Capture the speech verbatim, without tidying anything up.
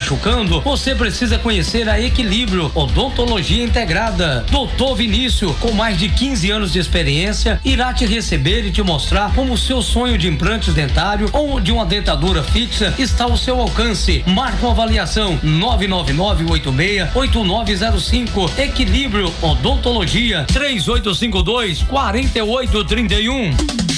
machucando, você precisa conhecer a Equilíbrio Odontologia Integrada. doutor Vinícius, com mais de quinze anos de experiência, irá te receber e te mostrar como o seu sonho de implantes dentário ou de uma dentadura fixa está ao seu alcance. Marca uma avaliação nove nove nove oito seis oito nove zero cinco. Equilíbrio Odontologia três oito cinco dois, quatro oito três um.